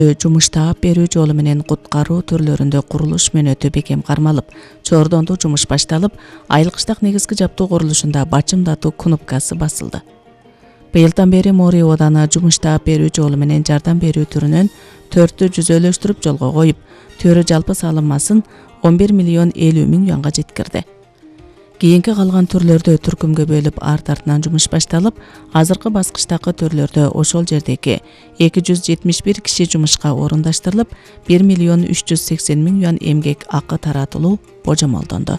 жумуш таап берүү жолу менен куткаруу түрлөрүндө курулуш мөөнөтү бекем кармалып, чордондуу жумуш башталып, Айыл-кыштак негизги жаптоо курулушунда бачымдатуу кнопкасы басылды. Быйылдан бери Мори ооданы жумуш таап берүү жолу менен жардам берүү түрүнөн 4 жүзөлөштүрүп жолго коюп, төрө жалпы салынмасын 11 миллион 50 миң юанга жеткирди. Кийинки калган түрлөрдө түркүмгө бөлүп арт артынан жумуш башталып, азыркы баскычтагы түрлөрдө ошол жердеги 271 киши жумушка орундаштырылып, 1 миллион 380 миң юан эмгек акы таратылуу божомолдонду.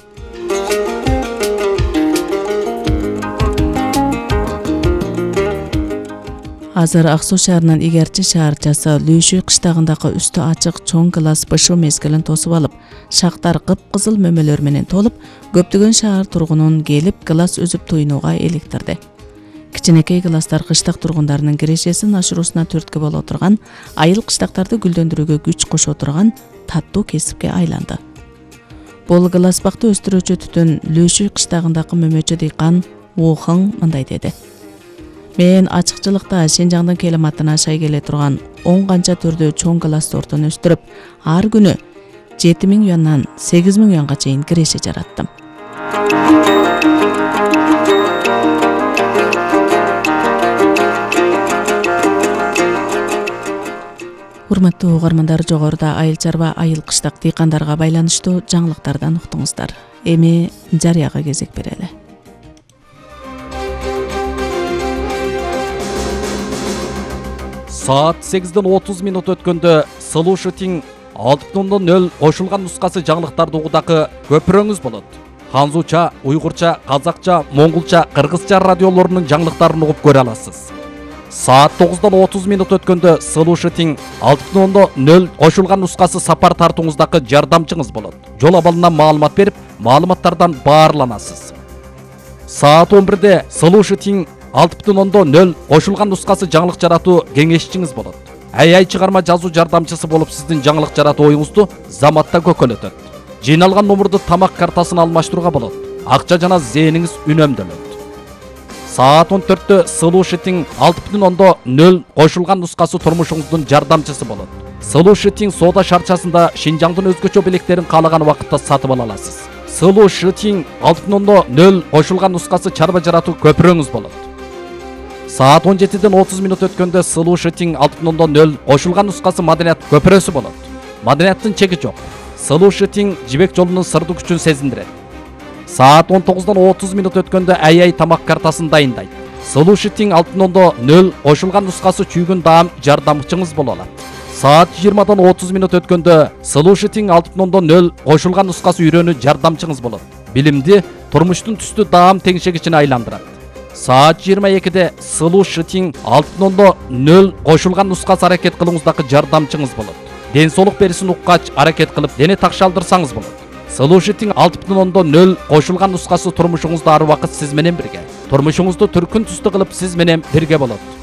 Азыр Ак Суу шаарынын Игерчи шаарчасы Лүйшүй кыштагындагы үстү ачык чоң класс бышуу мезгилин тосуп алып, шактар кып-кызыл мөмөлөр менен толуп, көптөгөн шаар тургунун келип класс үзүп туйнууга эликтирди. Кичинекей класстар кыштак тургундарынын кирешесин ашыруусуна түрткү боло турган, айыл-кыштактарды гүлдөндүрүүгө күч кошо турган таттуу кесипке айланды. Бул класс бакты өстүрүүчү түтүн Лүйшүй кыштагындагы мөмөчө дыйкан Ухың мындай деди. Мен ачыкчылыкта Шинжаңдын климатына шай келе турган 10 канча түрдүү чоң класс сортун өстүрүп, ар күнү 7 миң юандан 8 миң юанга чейин киреше жараттым. Урматтуу угармандар, жогоруда айыл чарба, айыл-кыштак дыйкандарга байланыштуу жаңылыктардан уктуңуздар. Эми жарыяга кезек берели. Saat 8'den 30 minut ötkөндө Сылуу Шытиң 6.0 кошулган нускасы жаңылыктарды угудакы көпүрөңүз болот. Ханзуча, уйгурча, казакча, моңгулча, кыргызча радиолорунун жаңылыктарын угуп көрө аласыз. Saat 9'dan 30 minut ötkөндө Сылуу Шытиң 6.0 кошулган нускасы сапар тартууңуздакы жардамчыңыз болот. Жол абалынан маалымат берип, маалыматтардан баарланасыз. Saat 11'de Сылуу Шытиң 6.0 кошулган нускасы жаңылык жаратуу кеңешчиңиз болот. Ай чыгарма жазуу жардамчысы болуп сиздин жаңылык жаратуу оюңузду заматта көкөлөтөт. Жыйналган номурду тамак картасына алмаштырууга болот. Акча жана зээниңиз үнөмдөлөт. Saat 14'te Сылуу Шытиң 6.0 кошулган нускасы турмушуңуздун жардамчысы болот. Сылуу Шытиң соода шарчасында Шинжаңдын өзгөчө белектерин каалаган убакытта сатып ала аласыз. Сылуу Шытиң 6.0 кошулган нускасы чарба жаратуу көпүрөңүз болот. Saat 17'den 30 minut ötkөндө Сылуу Шытиң 6.0 кошулган нускасы маданият көпүрөсү болот. Маданияттын чеги жок. Сылуу Шытиң жибек жолунун сырдуу күчүн сезиндирет. Saat 19'dan 30 minut ötkөндө ай тамак картасын дайындайт. Сылуу Шытиң 6.0 кошулган нускасы чүйгүн даам жардамчыңыз боло алат. Saat 20'dan 30 minut ötkөндө Сылуу Шытиң 6.0 кошулган нускасы үйрөнүү жардамчыңыз болот. Билимди турмуштун түстүү даам теңшегичине айландырат. Saat 22'de Сылуу Шытиң 6.0 кошулган нускасы аракет кылууңуздагы жардамчыңыз болот. Ден соолук берисин уккач аракет кылып дене такшалдырсаңыз болот. Сылуу Шытиң 6.0 кошулган нускасы турмушуңузда ар убакыт сиз менен бирге. Турмушуңузду түркүн түстүү кылып сиз менен бирге болот.